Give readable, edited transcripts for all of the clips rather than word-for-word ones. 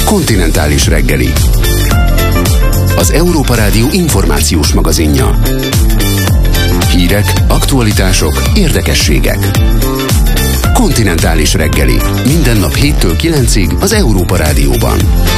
Kontinentális reggeli. Az Európa Rádió információs magazinja. Hírek, aktualitások, érdekességek. Kontinentális reggeli. Minden nap 7-től 9-ig az Európa Rádióban.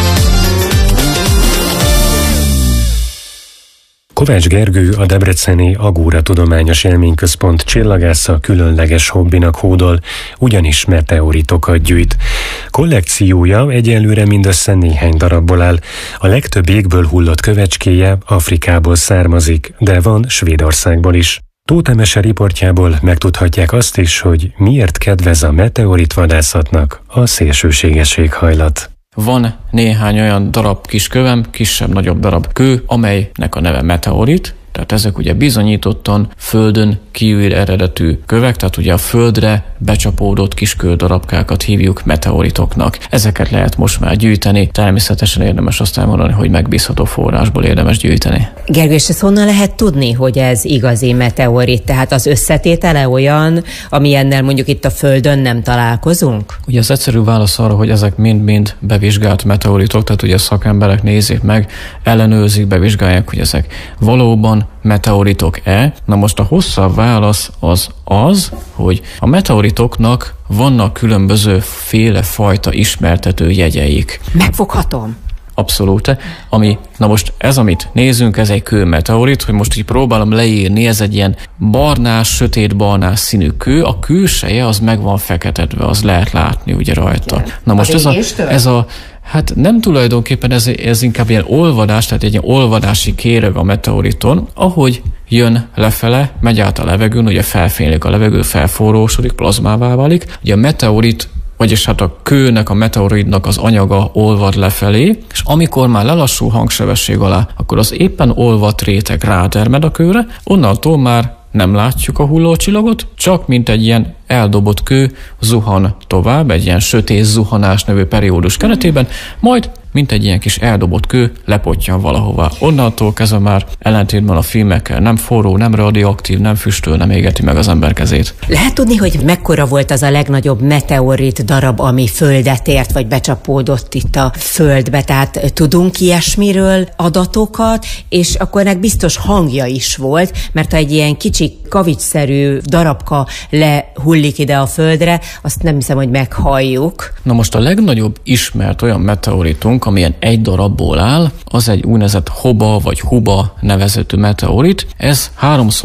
Kovács Gergő, a debreceni Agóra Tudományos Élményközpont csillagásza különleges hobbinak hódol, ugyanis meteoritokat gyűjt. Kollekciója egyelőre mindössze néhány darabból áll. A legtöbb égből hullott kövecskéje Afrikából származik, de van Svédországból is. Tóth Emese riportjából megtudhatják azt is, hogy miért kedvez a meteoritvadászatnak a szélsőséges éghajlat. Van néhány olyan darab kis kövem, kisebb-nagyobb darab kő, amelynek a neve meteorit, tehát ezek ugye bizonyítottan földön kívül eredetű kövek, tehát ugye a földre becsapódott kis kődarabkákat hívjuk meteoritoknak. Ezeket lehet most már gyűjteni, természetesen érdemes azt elmondani, hogy megbízható forrásból érdemes gyűjteni. Gergő, és ezt honnan lehet tudni, hogy ez igazi meteorit? Tehát az összetétele olyan, amilyennel mondjuk itt a Földön nem találkozunk? Ugye az egyszerű válasz arra, hogy ezek mind-mind bevizsgált meteoritok, tehát ugye szakemberek nézik meg, ellenőrzik, bevizsgálják, hogy ezek valóban meteoritok-e. Na most a hosszabb válasz az, hogy a meteoritoknak vannak különböző féle fajta ismertető jegyeik. Megfoghatom? Abszolút. Na most ez, amit nézünk, ez egy kőmeteorit, hogy most így próbálom leírni, ez egy ilyen barnás, sötétbarnás színű kő, a külseje az meg van feketedve, az lehet látni ugye rajta. Na most ez a hát nem tulajdonképpen ez inkább ilyen olvadás, tehát egy ilyen olvadási kéreg a meteoriton, ahogy jön lefele, megy át a levegőn, ugye felfénylik a levegő, felforrósodik, plazmává válik. Ugye a meteorit, vagyis hát a kőnek, a meteoritnak az anyaga olvad lefelé, és amikor már lelassul hangsebesség alá, akkor az éppen olvadt réteg rátermed a kőre, onnantól már nem látjuk a hullócsillagot, csak mint egy ilyen eldobott kő zuhan tovább, egy ilyen sötét zuhanás nevű periódus keretében, majd mint egy ilyen kis eldobott kő lepottyan valahová. Onnantól kezdve már ellentétben a filmekkel nem forró, nem radioaktív, nem füstöl, nem égeti meg az ember kezét. Lehet tudni, hogy mekkora volt az a legnagyobb meteorit darab, ami földet ért, vagy becsapódott itt a földbe? Tehát tudunk ilyesmiről adatokat, és akkor ennek biztos hangja is volt, mert ha egy ilyen kicsi kavicsszerű darabka lehullik ide a földre, azt nem hiszem, hogy meghalljuk. Na most a legnagyobb ismert olyan meteoritunk, amilyen egy darabból áll, az egy úgynevezett Hoba vagy Huba nevezetű meteorit. Ez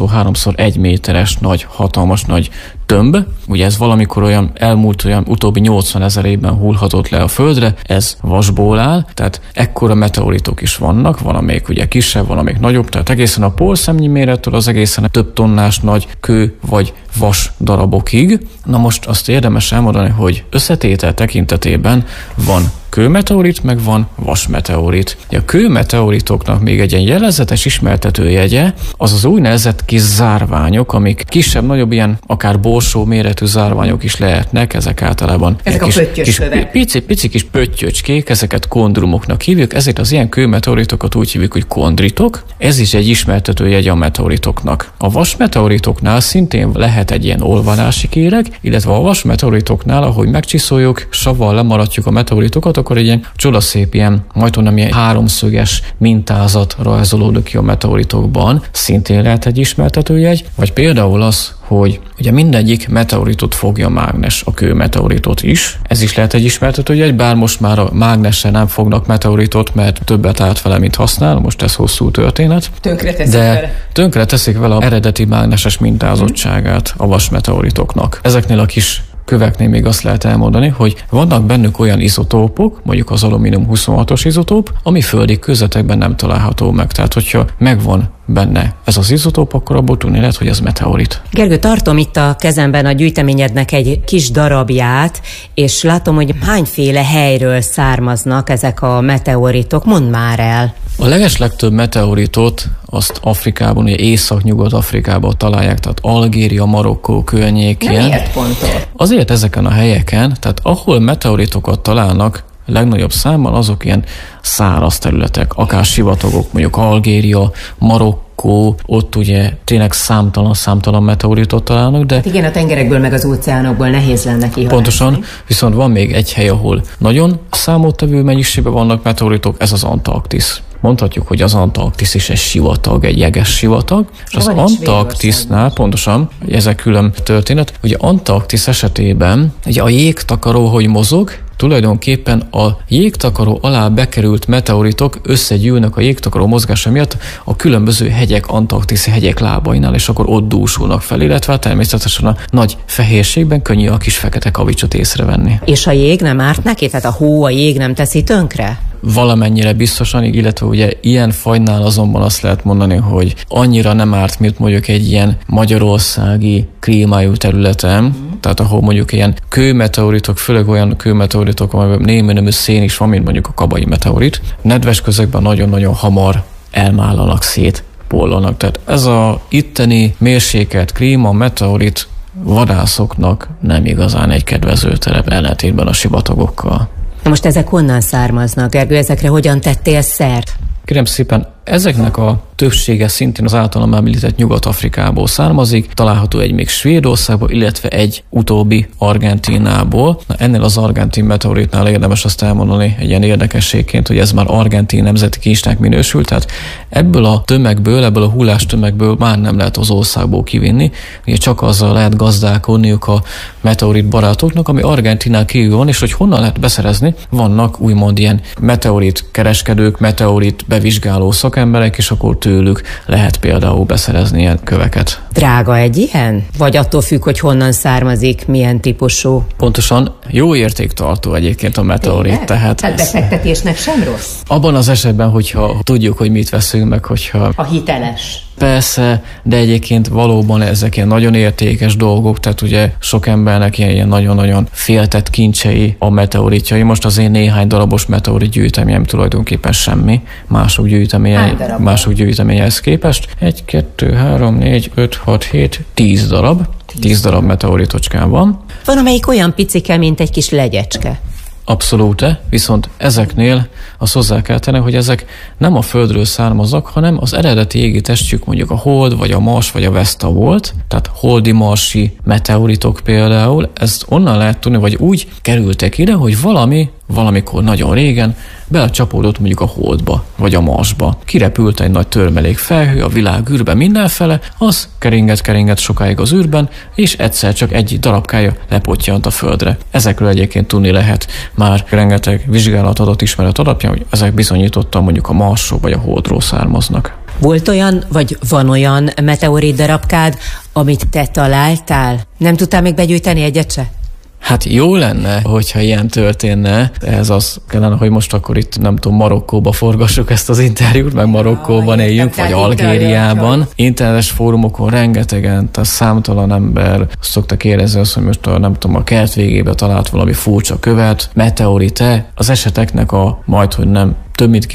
3x1 méteres nagy, hatalmas nagy tömb. Ugye ez valamikor elmúlt utóbbi 80 000 évben hullhatott le a földre, ez vasból áll, tehát ekkora meteoritok is vannak, van amelyik ugye kisebb, van amelyik nagyobb, tehát egészen a porszemnyi mérettől az egészen több tonnás nagy kő vagy vas darabokig. Na most azt érdemes elmondani, hogy összetétel tekintetében van kőmeteorit, meg van vasmeteorit. A kőmeteoritoknak még egy ilyen jelezetes ismertetőjegye, az az úgynevezett kis zárványok, amik kisebb-nagyobb ilyen akár borsó méretű zárványok is lehetnek, ezek általában ezek a pöttyös kövek. Pici kis pöttyöcskék, ezeket kondrumoknak hívjuk, ezért az ilyen kőmeteoritokat úgy hívjuk, hogy kondritok. Ez is egy ismertetőjegye a meteoritoknak. A vasmeteoritoknál szintén lehet egy ilyen olvadási kéreg, illetve a vasmeteoritoknál, ahogy megcsiszoljuk, savval lemaradjuk a meteoritokat, akkor egy ilyen csodaszép ilyen, majdnem ilyen háromszöges mintázat rajzolódik ki a meteoritokban, szintén lehet egy ismertetőjegy, vagy például az, hogy ugye mindegyik meteoritot fogja mágnes, a kőmeteoritot is. Ez is lehet egy ismertetőjegy, bár most már a mágnessel nem fognak meteoritot, mert többet állt vele, mint használ, most ez hosszú történet. Tönkre teszik vele az eredeti mágneses mintázottságát a vasmeteoritoknak. Ezeknél a kis köveknél még azt lehet elmondani, hogy vannak bennük olyan izotópok, mondjuk az alumínium 26-os izotóp, ami földi kőzetekben nem található meg. Tehát, hogyha megvan benne ez az izotóp, akkor abból tudni lehet, hogy ez meteorit. Gergő, tartom itt a kezemben a gyűjteményednek egy kis darabját, és látom, hogy hányféle helyről származnak ezek a meteoritok. Mondd már el! A legeslegtöbb meteoritot azt Afrikában, ugye Észak-Nyugat-Afrikában találják, tehát Algéria, Marokkó környékén. Miért pont ott? Azért ezeken a helyeken, tehát ahol meteoritokat találnak, legnagyobb számban azok ilyen száraz területek, akár sivatagok, mondjuk Algéria, Marokkó, akkor ott ugye tényleg számtalan meteoritot találnak, de... Hát igen, a tengerekből meg az óceánokból nehéz lenne kihalászni. Pontosan, viszont van még egy hely, ahol nagyon számottevő mennyiségben vannak meteoritok, ez az Antarktisz. Mondhatjuk, hogy az Antarktisz is egy sivatag, egy jeges sivatag, és az Antarktisznál pontosan, ez egy külön történet, hogy Antarktisz esetében ugye a jégtakaró, hogy mozog, tulajdonképpen a jégtakaró alá bekerült meteoritok összegyűlnek a jégtakaró mozgása miatt a különböző hegyek, antarktiszi hegyek lábainál, és akkor ott dúsulnak fel, illetve természetesen a nagy fehérségben könnyű a kis fekete kavicsot észrevenni. És a jég nem árt neki? Tehát a hó, a jég nem teszi tönkre? Valamennyire biztosan, illetve ugye ilyen fajnál azonban azt lehet mondani, hogy annyira nem árt, mint mondjuk egy ilyen magyarországi klímájú területen, tehát ahol mondjuk ilyen kőmeteoritok, főleg olyan kőmeteoritok, amelyben némi nemű szén is van, mint mondjuk a kabai meteorit, nedves közegben nagyon-nagyon hamar elmállanak szét, pollanak. Tehát ez a itteni mérsékelt klíma, meteorit vadászoknak nem igazán egy kedvező terep, ellentétben a sivatagokkal. Na most ezek honnan származnak, Gergő? Ezekre hogyan tettél szert? Kérem szépen, ezeknek a többsége szintén az általam említett Nyugat-Afrikából származik, található egy még Svédországból, illetve egy utóbbi Argentínából. Na, ennél az argentin meteoritnál érdemes azt elmondani egy ilyen érdekességként, hogy ez már argentin nemzeti kincsnek minősül, tehát ebből a hullás tömegből már nem lehet az országból kivinni, ugye csak azzal lehet gazdálkodniuk a meteorit barátoknak, ami Argentinál kívül van, és hogy honnan lehet beszerezni, vannak úgymond ilyen meteorit kereskedők, meteorit bevizsgáló szakemberek, és akkor tőlük lehet például beszerezni ilyen köveket. Drága egy ilyen? Vagy attól függ, hogy honnan származik, milyen típusú? Pontosan, jó értéktartó egyébként a meteorit. Tehát befektetésnek sem rossz? Abban az esetben, hogyha tudjuk, hogy mit veszünk meg, hogyha... A hiteles. Persze, de egyébként valóban ezek ilyen nagyon értékes dolgok, tehát ugye sok embernek ilyen nagyon-nagyon féltett kincsei a meteoritjai. Most az én néhány darabos meteorit gyűjteményem tulajdonképpen semmi, mások gyűjteményehez képest. 1, 2, 3, 4, 5, 6, 7, 10 darab. 10 darab meteoritocskán van. Van, amelyik olyan picike, mint egy kis legyecske. Abszolút, viszont ezeknél azt hozzá kell tenni, hogy ezek nem a Földről származnak, hanem az eredeti égi testjük mondjuk a Hold, vagy a Mars, vagy a Vesta volt, tehát holdi-marsi meteoritok például, ezt onnan lehet tudni, vagy úgy kerültek ide, hogy valamikor nagyon régen belecsapódott mondjuk a Holdba, vagy a Marsba. Kirepült egy nagy törmelék felhő a világ űrbe mindenfele, az keringett sokáig az űrben, és egyszer csak egy darabkája lepottyant a Földre. Ezekről egyébként tudni lehet már rengeteg vizsgálat ismeret alapján, hogy ezek bizonyítottan mondjuk a Marsról vagy a Holdról származnak. Volt olyan, vagy van olyan meteorit darabkád, amit te találtál? Nem tudtál még begyűjteni egyet se? Hát jó lenne, hogyha ilyen történne. Ez az kellene, hogy most akkor itt, nem tudom, Marokkóba forgassuk ezt az interjút, meg Marokkóban éljünk, vagy Algériában. Internetes fórumokon rengetegen, tehát számtalan ember szokta kérdezni azt, hogy most nem tudom, a kert végébe talált valami furcsa követ, meteorit-e. Az eseteknek majdhogy nem, több mint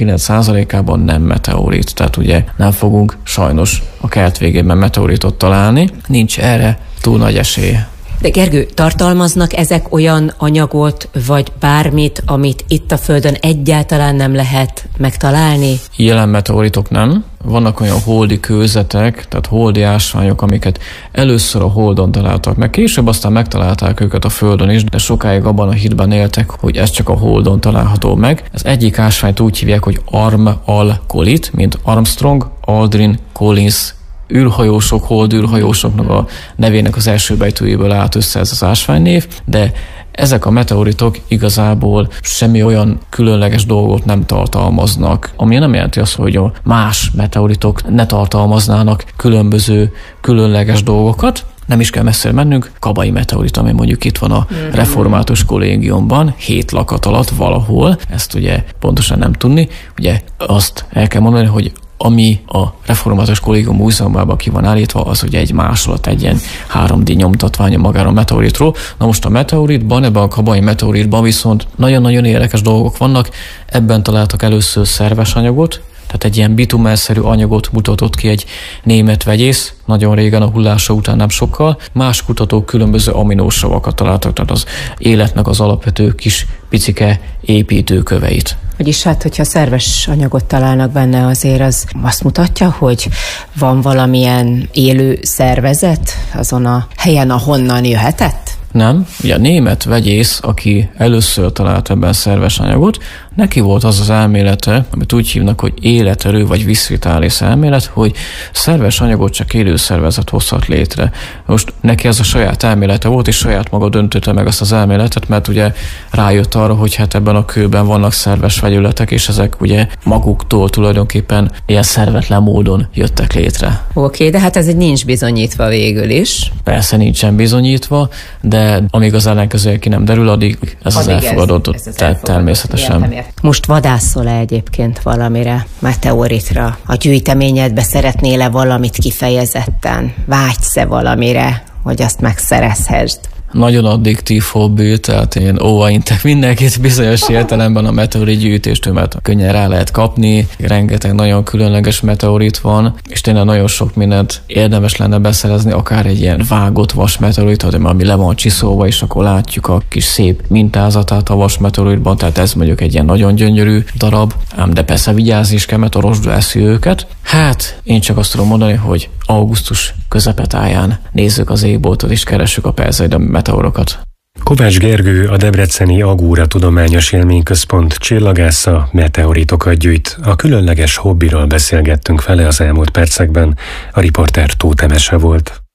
99%-ában nem meteorit. Tehát ugye nem fogunk sajnos a kert végében meteoritot találni. Nincs erre túl nagy esély. De Gergő, tartalmaznak ezek olyan anyagot, vagy bármit, amit itt a Földön egyáltalán nem lehet megtalálni? Jelen meteoritok nem. Vannak olyan holdi kőzetek, tehát holdi ásványok, amiket először a Holdon találtak meg. Később aztán megtalálták őket a Földön is, de sokáig abban a hitben éltek, hogy ez csak a Holdon található meg. Ez egyik ásványt úgy hívják, hogy Arm-al-Kolit, mint Armstrong, Aldrin, Collins űrhajósok, holdűrhajósoknak a nevének az első betűjéből állt össze ez az ásványnév, de ezek a meteoritok igazából semmi olyan különleges dolgot nem tartalmaznak, ami nem jelenti azt, hogy a más meteoritok ne tartalmaznának különböző különleges dolgokat. Nem is kell messzire mennünk, kabai meteorit, ami mondjuk itt van a református kollégiumban, 7 lakat alatt valahol, ezt ugye pontosan nem tudni, ugye azt el kell mondani, hogy ami a református kollégium múzeumában ki van állítva, az ugye egy másolat, egy ilyen 3D nyomtatványa magára a meteoritról. Na most a meteoritban, ebben a kabai meteoritban viszont nagyon-nagyon érdekes dolgok vannak. Ebben találtak először szerves anyagot, tehát egy ilyen bitumelszerű anyagot mutatott ki egy német vegyész, nagyon régen, a hullása után nem sokkal. Más kutatók különböző aminósavakat találtak, tehát az életnek az alapvető kis picike építőköveit. Vagyis hát, hogyha szerves anyagot találnak benne, azért az azt mutatja, hogy van valamilyen élő szervezet azon a helyen, ahonnan jöhetett? Nem. Ugye a német vegyész, aki először talált ebben szerves anyagot, neki volt az az elmélete, amit úgy hívnak, hogy életerő vagy viszvitális elmélet, hogy szerves anyagot csak élő szervezet hozhat létre. Most neki ez a saját elmélete volt, és saját maga döntötte meg azt az elméletet, mert ugye rájött arra, hogy hát ebben a kőben vannak szerves vegyületek, és ezek ugye maguktól tulajdonképpen ilyen szervetlen módon jöttek létre. Oké, de hát ez nincs bizonyítva végül is. Persze nincsen bizonyítva, de amíg az ellenkezője ki nem derül, addig ez az elfogadott természetesen. Értem. Most vadászol-e egyébként valamire, meteoritra? A gyűjteményedbe szeretnél-e valamit kifejezetten? Vágysz-e valamire, hogy azt megszerezhessd? Nagyon addiktív hobbi, tehát én óvaintek mindenkit bizonyos értelemben a meteorit gyűjtéstől, mert könnyen rá lehet kapni, rengeteg nagyon különleges meteorit van, és tényleg nagyon sok mindent érdemes lenne beszerezni, akár egy ilyen vágott vasmeteoritot, ami le van csiszolva, és akkor látjuk a kis szép mintázatát a vasmeteoritban, tehát ez mondjuk egy ilyen nagyon gyönyörű darab, ám de persze vigyázni is kell, mert a rozsda eszi őket. Hát én csak azt tudom mondani, hogy augusztus közepetáján nézzük az égboltot és keressük a Perseide meteorokat. Kovács Gergő, a debreceni Agóra Tudományos Élményközpont csillagásza meteoritokat gyűjt. A különleges hobbiról beszélgettünk vele az elmúlt percekben, a riporter Tóth Emese volt.